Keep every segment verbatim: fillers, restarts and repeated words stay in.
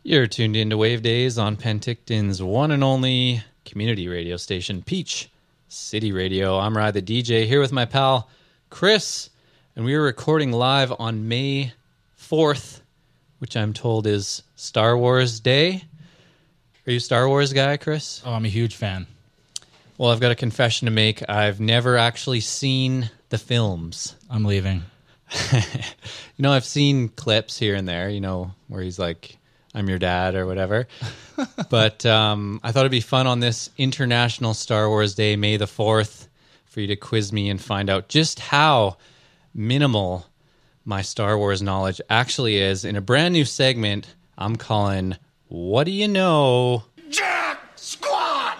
You're tuned into Wave Days on Penticton's one and only community radio station, Peach City Radio. I'm Rye the D J, here with my pal Chris, and we are recording live on May fourth, which I'm told is Star Wars Day. Are you a Star Wars guy, Chris? Oh, I'm a huge fan. Well, I've got a confession to make. I've never actually seen the films. I'm leaving. You know, I've seen clips here and there, you know, where he's like, I'm your dad or whatever. But um, I thought it'd be fun on this International Star Wars Day, May the fourth, for you to quiz me and find out just how minimal my Star Wars knowledge actually is in a brand new segment I'm calling What Do You Know? Jack Squat!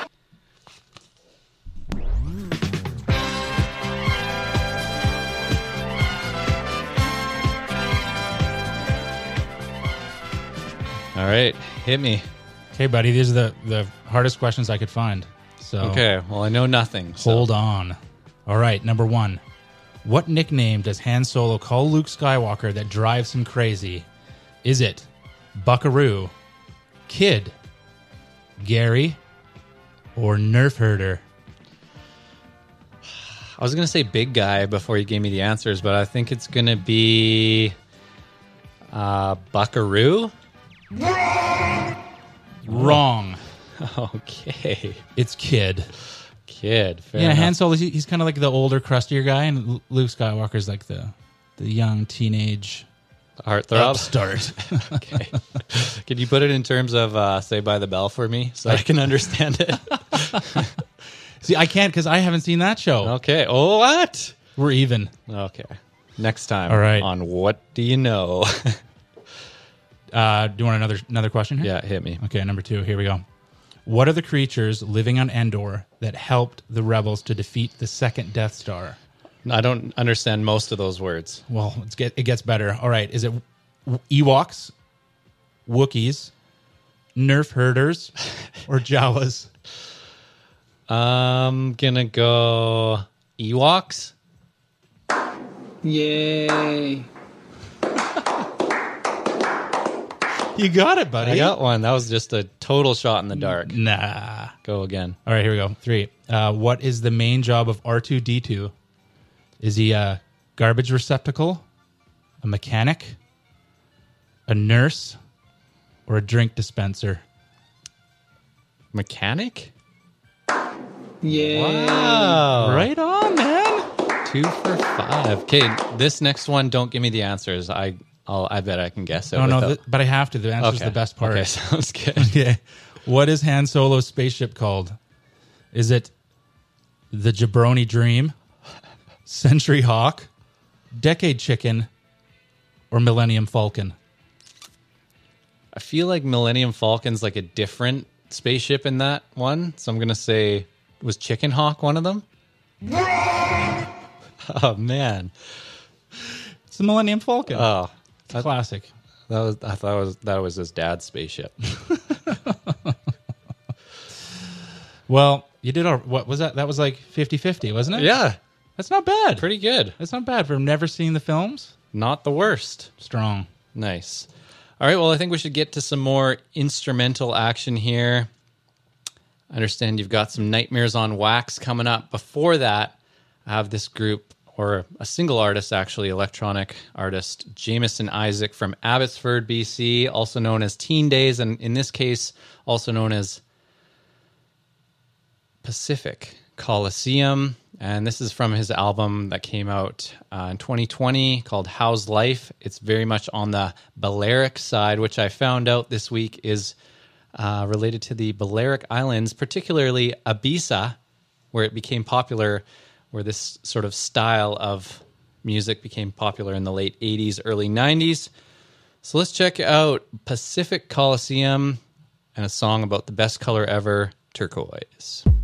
All right, hit me. Okay, buddy, these are the, the hardest questions I could find. So Okay, well, I know nothing. so- hold on. All right, number one. What nickname does Han Solo call Luke Skywalker that drives him crazy? Is it Buckaroo, Kid, Gary, or Nerf Herder? I was going to say big guy before you gave me the answers, but I think it's going to be uh, Buckaroo. Wrong. Okay. It's Kid. Kid. Fair yeah, enough. Han Solo, he- he's kind of like the older, crustier guy, and Lu- Luke Skywalker's like the the young teenage Heartthrob. upstart. Okay. Can you put it in terms of uh, Say by the Bell for me so I can understand it? See, I can't because I haven't seen that show. Okay. Oh, what? We're even. Okay. Next time All right. on What Do You Know? Uh, do you want another another question here? Yeah, hit me. Okay, number two. Here we go. What are the creatures living on Endor that helped the rebels to defeat the second Death Star? I don't understand most of those words. Well, it's get, it gets better. All right. Is it Ewoks, Wookiees, Nerf Herders, or Jawas? I'm going to go Ewoks. Yay. You got it, buddy. I got one. That was just a total shot in the dark. Nah. Go again. All right, here we go. Three. Uh, what is the main job of R two D two? Is he a garbage receptacle, a mechanic, a nurse, or a drink dispenser? Mechanic? Yay. Wow. Right on, man. Two for five. Okay, this next one, don't give me the answers. I I'll, I bet I can guess it. No, no, without- th- but I have to. The answer's Okay. the best part. Okay, sounds good. Okay. What is Han Solo's spaceship called? Is it the Jabroni Dream, Century Hawk, Decade Chicken, or Millennium Falcon? I feel like Millennium Falcon's like a different spaceship in that one, so I'm going to say, was Chicken Hawk one of them? Oh, man. It's the Millennium Falcon. Oh, it's a classic. that was I thought it was, that was his dad's spaceship. Well, you did all, what was that? That was like fifty-fifty, wasn't it? Yeah, That's not bad. pretty good. That's not bad for never seeing the films. Not the worst. Strong. Nice. All right, well, I think we should get to some more instrumental action here. I understand you've got some Nightmares on Wax coming up. Before that, I have this group, or a single artist, actually, electronic artist, Jameson Isaac from Abbotsford, B C, also known as Teen Days, and in this case, also known as Pacific Coliseum. And this is from his album that came out uh, in twenty twenty called How's Life. It's very much on the Balearic side, which I found out this week is uh, related to the Balearic Islands, particularly Ibiza, where it became popular, where this sort of style of music became popular in the late eighties, early nineties. So let's check out Pacific Coliseum and a song about the best color ever, turquoise.